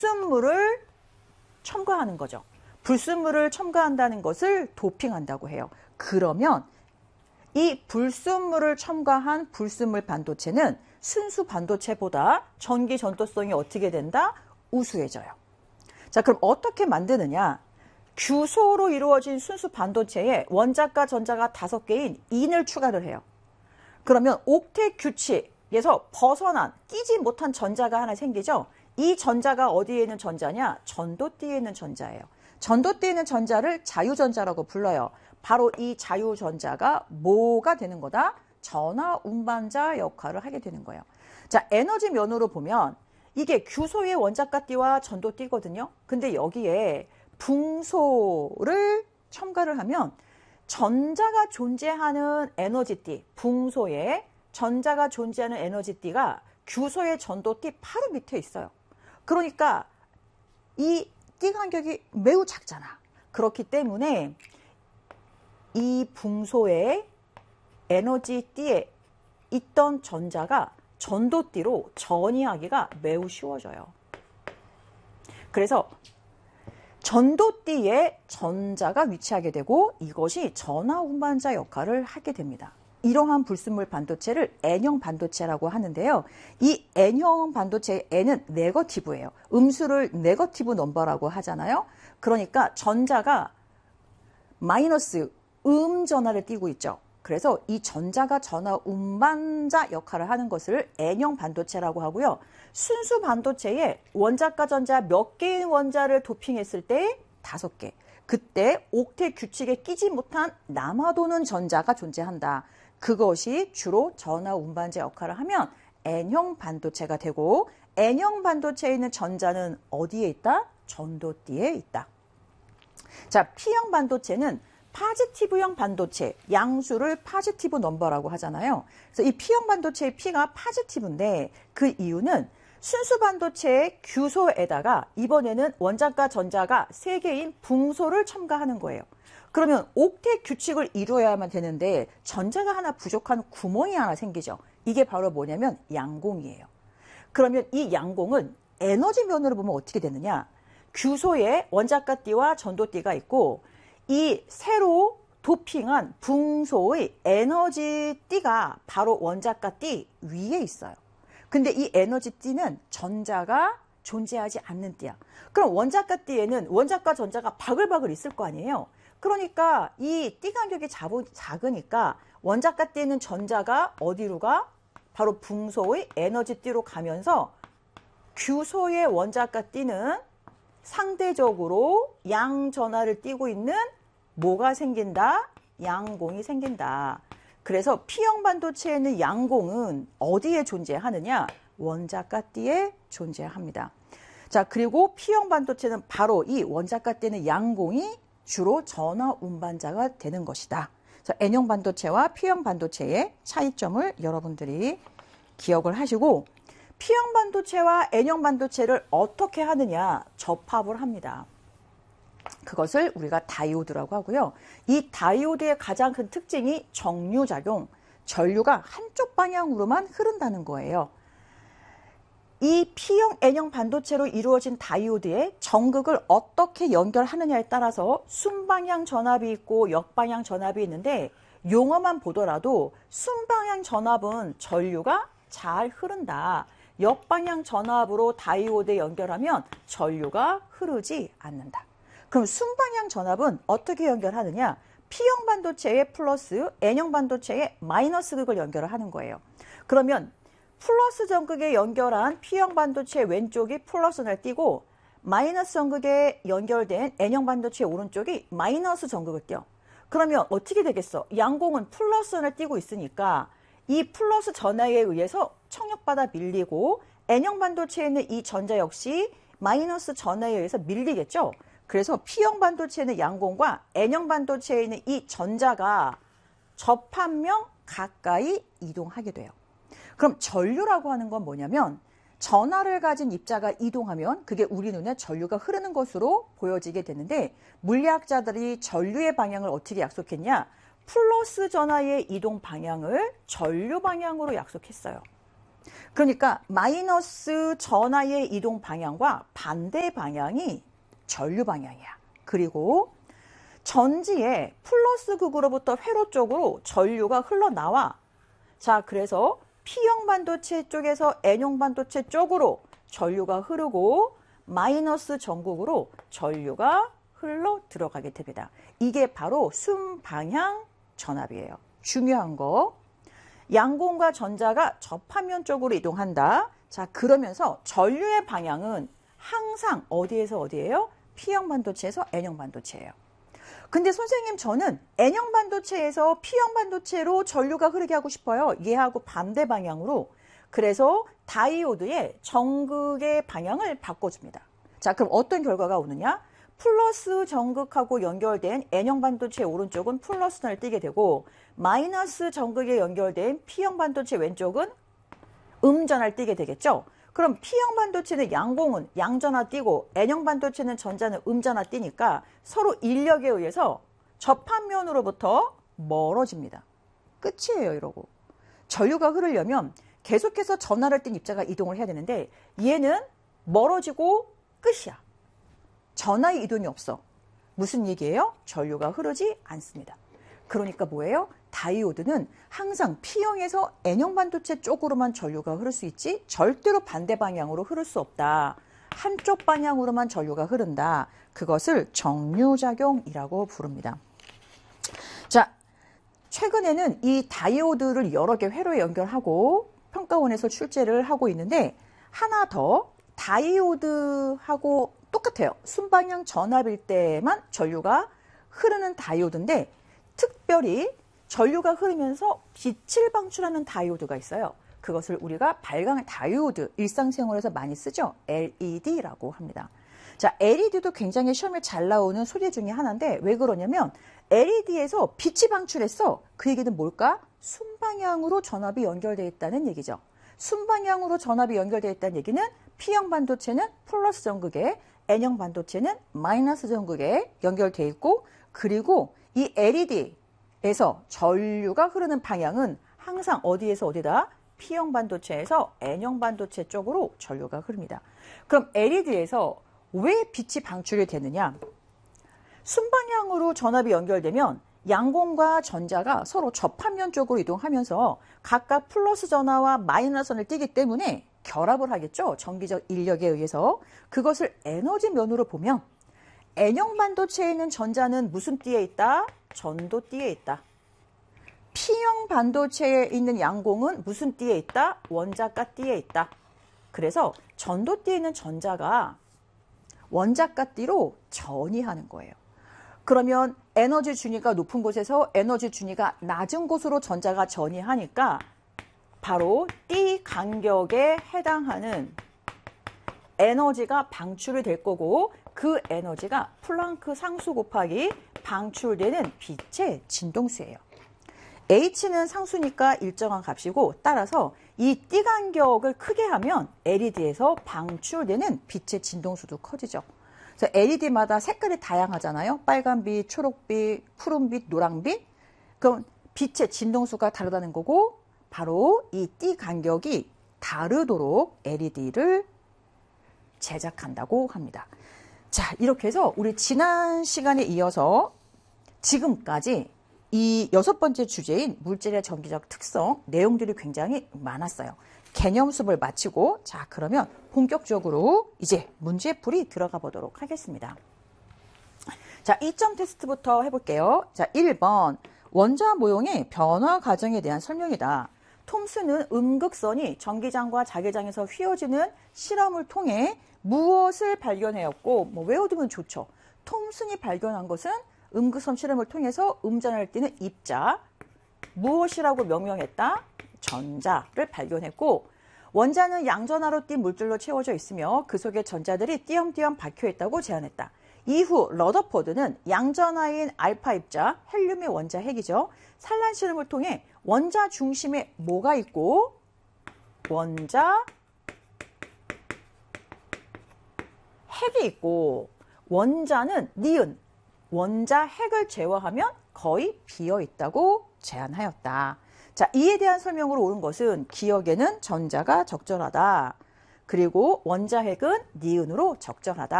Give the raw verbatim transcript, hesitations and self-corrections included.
불순물을 첨가하는 거죠. 불순물을 첨가한다는 것을 도핑한다고 해요. 그러면 이 불순물을 첨가한 불순물 반도체는 순수 반도체보다 전기 전도성이 어떻게 된다? 우수해져요. 자, 그럼 어떻게 만드느냐? 규소로 이루어진 순수 반도체에 원자과 전자가 다섯 개인 인을 추가를 해요. 그러면 옥텟 규칙에서 벗어난, 끼지 못한 전자가 하나 생기죠? 이 전자가 어디에 있는 전자냐? 전도띠에 있는 전자예요. 전도띠에 있는 전자를 자유전자라고 불러요. 바로 이 자유전자가 뭐가 되는 거다? 전하 운반자 역할을 하게 되는 거예요. 자, 에너지 면으로 보면 이게 규소의 원자가띠와 전도띠거든요. 근데 여기에 붕소를 첨가를 하면 전자가 존재하는 에너지띠, 붕소에 전자가 존재하는 에너지띠가 규소의 전도띠 바로 밑에 있어요. 그러니까 이 띠 간격이 매우 작잖아. 그렇기 때문에 이 붕소의 에너지띠에 있던 전자가 전도띠로 전이하기가 매우 쉬워져요. 그래서 전도띠에 전자가 위치하게 되고 이것이 전하 운반자 역할을 하게 됩니다. 이러한 불순물 반도체를 N형 반도체라고 하는데요. 이 N형 반도체의 N은 네거티브예요. 음수를 네거티브 넘버라고 하잖아요. 그러니까 전자가 마이너스 음 전하를 띠고 있죠. 그래서 이 전자가 전하 운반자 역할을 하는 것을 N형 반도체라고 하고요. 순수 반도체에 원자과 전자 몇 개의 원자를 도핑했을 때 다섯 개. 그때 옥텟 규칙에 끼지 못한 남아도는 전자가 존재한다. 그것이 주로 전하 운반자 역할을 하면 N형 반도체가 되고 N형 반도체에 있는 전자는 어디에 있다? 전도띠에 있다. 자, P형 반도체는 파지티브형 반도체, 양수를 파지티브 넘버라고 하잖아요. 그래서 이 P형 반도체의 P가 파지티브인데 그 이유는 순수 반도체의 규소에다가 이번에는 원자과 전자가 세 개인 붕소를 첨가하는 거예요. 그러면 옥텟 규칙을 이루어야만 되는데 전자가 하나 부족한 구멍이 하나 생기죠. 이게 바로 뭐냐면 양공이에요. 그러면 이 양공은 에너지 면으로 보면 어떻게 되느냐? 규소에 원자과띠와 전도띠가 있고 이 새로 도핑한 붕소의 에너지띠가 바로 원자과띠 위에 있어요. 근데 이 에너지띠는 전자가 존재하지 않는 띠야. 그럼 원자과띠에는 원자과 전자가 바글바글 있을 거 아니에요. 그러니까 이 띠 간격이 작으니까 원자과띠에는 전자가 어디로 가? 바로 붕소의 에너지띠로 가면서 규소의 원자과띠는 상대적으로 양전하를 띠고 있는 뭐가 생긴다? 양공이 생긴다. 그래서 P형 반도체에는 양공은 어디에 존재하느냐? 원자과띠에 존재합니다. 자, 그리고 P형 반도체는 바로 이 원자과띠에는 양공이 주로 전하 운반자가 되는 것이다. 그래서 N형 반도체와 P형 반도체의 차이점을 여러분들이 기억을 하시고 P형 반도체와 N형 반도체를 어떻게 하느냐? 접합을 합니다. 그것을 우리가 다이오드라고 하고요. 이 다이오드의 가장 큰 특징이 정류작용, 전류가 한쪽 방향으로만 흐른다는 거예요. 이 P형, N형 반도체로 이루어진 다이오드의 전극을 어떻게 연결하느냐에 따라서 순방향 전압이 있고 역방향 전압이 있는데 용어만 보더라도 순방향 전압은 전류가 잘 흐른다. 역방향 전압으로 다이오드에 연결하면 전류가 흐르지 않는다. 그럼 순방향 전압은 어떻게 연결하느냐? P형 반도체에 플러스, N형 반도체에 마이너스 극을 연결을 하는 거예요. 그러면 플러스 전극에 연결한 P형 반도체 왼쪽이 플러스를 띄고 마이너스 전극에 연결된 N형 반도체 오른쪽이 마이너스 전극을 띄어. 그러면 어떻게 되겠어? 양공은 플러스를 띄고 있으니까 이 플러스 전하에 의해서 청력받아 밀리고 N형 반도체에 있는 이 전자 역시 마이너스 전하에 의해서 밀리겠죠? 그래서 P형 반도체는 양공과 N형 반도체에 있는 이 전자가 접합면 가까이 이동하게 돼요. 그럼 전류라고 하는 건 뭐냐면 전하를 가진 입자가 이동하면 그게 우리 눈에 전류가 흐르는 것으로 보여지게 되는데 물리학자들이 전류의 방향을 어떻게 약속했냐? 플러스 전하의 이동 방향을 전류 방향으로 약속했어요. 그러니까 마이너스 전하의 이동 방향과 반대 방향이 전류 방향이야. 그리고 전지에 플러스 극으로부터 회로 쪽으로 전류가 흘러나와. 자, 그래서 P형 반도체 쪽에서 N형 반도체 쪽으로 전류가 흐르고 마이너스 전극으로 전류가 흘러 들어가게 됩니다. 이게 바로 순방향 전압이에요. 중요한 거. 양공과 전자가 접하면 쪽으로 이동한다. 자, 그러면서 전류의 방향은 항상 어디에서 어디예요? P형 반도체에서 N형 반도체예요. 근데 선생님, 저는 N형 반도체에서 P형 반도체로 전류가 흐르게 하고 싶어요. 얘하고 반대 방향으로. 그래서 다이오드의 전극의 방향을 바꿔줍니다. 자, 그럼 어떤 결과가 오느냐? 플러스 전극하고 연결된 N형 반도체 오른쪽은 플러스전을 띠게 되고, 마이너스 전극에 연결된 P형 반도체 왼쪽은 음전을 띠게 되겠죠. 그럼 P형 반도체는 양공은 양전화 띄고 N형 반도체는 전자는 음전화 띄니까 서로 인력에 의해서 접합면으로부터 멀어집니다. 끝이에요, 이러고. 전류가 흐르려면 계속해서 전하를 띤 입자가 이동을 해야 되는데 얘는 멀어지고 끝이야. 전하의 이동이 없어. 무슨 얘기예요? 전류가 흐르지 않습니다. 그러니까 뭐예요? 다이오드는 항상 P형에서 N형 반도체 쪽으로만 전류가 흐를 수 있지 절대로 반대 방향으로 흐를 수 없다. 한쪽 방향으로만 전류가 흐른다. 그것을 정류작용이라고 부릅니다. 자, 최근에는 이 다이오드를 여러 개 회로에 연결하고 평가원에서 출제를 하고 있는데 하나 더, 다이오드하고 똑같아요. 순방향 전압일 때만 전류가 흐르는 다이오드인데 특별히 전류가 흐르면서 빛을 방출하는 다이오드가 있어요. 그것을 우리가 발광 다이오드, 일상생활에서 많이 쓰죠. 엘이디라고 합니다. 자, 엘이디도 굉장히 시험에 잘 나오는 소재 중에 하나인데 왜 그러냐면 엘이디에서 빛이 방출했어. 그 얘기는 뭘까? 순방향으로 전압이 연결되어 있다는 얘기죠. 순방향으로 전압이 연결되어 있다는 얘기는 P형 반도체는 플러스 전극에, N형 반도체는 마이너스 전극에 연결되어 있고, 그리고 이 엘이디에서 전류가 흐르는 방향은 항상 어디에서 어디다? P형 반도체에서 N형 반도체 쪽으로 전류가 흐릅니다. 그럼 엘이디에서 왜 빛이 방출이 되느냐? 순방향으로 전압이 연결되면 양공과 전자가 서로 접합면 쪽으로 이동하면서 각각 플러스 전하와 마이너스 전을 띠기 때문에 결합을 하겠죠. 전기적 인력에 의해서. 그것을 에너지 면으로 보면 N형 반도체에 있는 전자는 무슨 띠에 있다? 전도띠에 있다. P형 반도체에 있는 양공은 무슨 띠에 있다? 원자가 띠에 있다. 그래서 전도띠에 있는 전자가 원자가 띠로 전이하는 거예요. 그러면 에너지 준위가 높은 곳에서 에너지 준위가 낮은 곳으로 전자가 전이하니까 바로 띠 간격에 해당하는 에너지가 방출이 될 거고, 그 에너지가 플랑크 상수 곱하기 방출되는 빛의 진동수예요. H는 상수니까 일정한 값이고, 따라서 이 띠 간격을 크게 하면 엘이디에서 방출되는 빛의 진동수도 커지죠. 그래서 엘이디마다 색깔이 다양하잖아요. 빨간빛, 초록빛, 푸른빛, 노랑빛. 그럼 빛의 진동수가 다르다는 거고, 바로 이 띠 간격이 다르도록 엘이디를 제작한다고 합니다. 자, 이렇게 해서 우리 지난 시간에 이어서 지금까지 이 여섯 번째 주제인 물질의 전기적 특성 내용들이 굉장히 많았어요. 개념 수업을 마치고, 자, 그러면 본격적으로 이제 문제풀이 들어가 보도록 하겠습니다. 자, 이 점 테스트부터 해볼게요. 자, 일 번 원자 모형의 변화 과정에 대한 설명이다. 톰슨은 음극선이 전기장과 자기장에서 휘어지는 실험을 통해 무엇을 발견하였고, 뭐 외워두면 좋죠. 톰슨이 발견한 것은 음극선 실험을 통해서 음전을 띠는 입자, 무엇이라고 명명했다? 전자를 발견했고, 원자는 양전하로 띈 물질로 채워져 있으며 그 속에 전자들이 띄엄띄엄 박혀 있다고 제안했다. 이후 러더포드는 양전하인 알파 입자, 헬륨의 원자 핵이죠. 산란 실험을 통해 원자 중심에 뭐가 있고? 원자 핵이 있고, 원자는 니은, 원자 핵을 제외하면 거의 비어 있다고 제안하였다. 자, 이에 대한 설명으로 옳은 것은 기억에는 전자가 적절하다. 그리고 원자핵은 니은으로 적절하다.